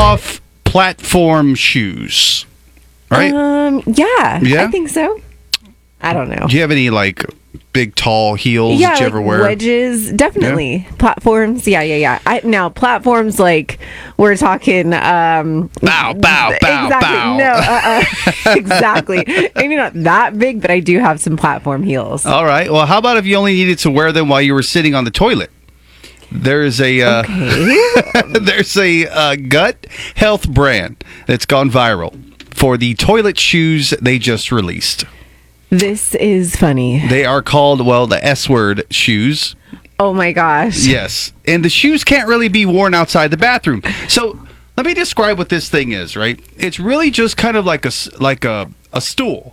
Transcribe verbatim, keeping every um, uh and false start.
off platform shoes, right? Um, yeah, Yeah? I think so. I don't know. Do you have any like big tall heels Yeah, that you like ever wear? wedges, definitely. Platforms, yeah, yeah, yeah. I, now platforms, like we're talking. Um, Bow, bow, bow, exactly. bow. No, uh, uh, exactly. Maybe not that big, but I do have some platform heels. All right. Well, how about if you only needed to wear them while you were sitting on the toilet? There's a uh, Okay. there's a uh, gut health brand that's gone viral for the toilet shoes they just released. This is funny. They are called, well, the S word shoes. Oh my gosh. Yes. And the shoes can't really be worn outside the bathroom. So let me describe what this thing is, right? It's really just kind of like a, s- like a, a stool,